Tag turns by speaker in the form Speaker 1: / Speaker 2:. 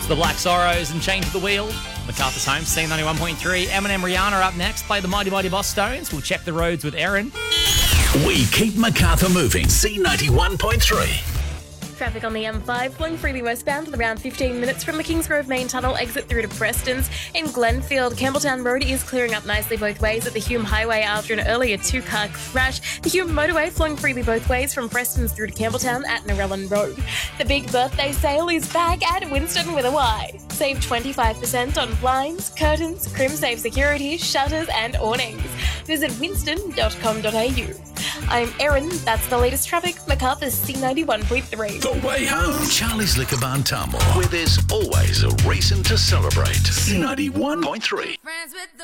Speaker 1: It's the Black Sorrows and Chain to the Wheel. MacArthur's Home, C91.3. Eminem, Rihanna up next. Play the Mighty Mighty Boss Stones. We'll check the roads with Erin.
Speaker 2: We keep MacArthur moving. C91.3.
Speaker 3: Traffic on the M5, flowing freely westbound with around 15 minutes from the Kingsgrove main tunnel exit through to Prestons. In Glenfield, Campbelltown Road is clearing up nicely both ways at the Hume Highway after an earlier two-car crash. The Hume motorway flowing freely both ways from Prestons through to Campbelltown at Narellan Road. The big birthday sale is back at Winston with a Y. Save 25% on blinds, curtains, CrimSafe security, shutters and awnings. Visit winston.com.au. I'm Erin, that's the latest traffic, MacArthur's C91.3.
Speaker 2: The way home. Charlie's Liquor Barn Tamil, where there's always a reason to celebrate. C91.3.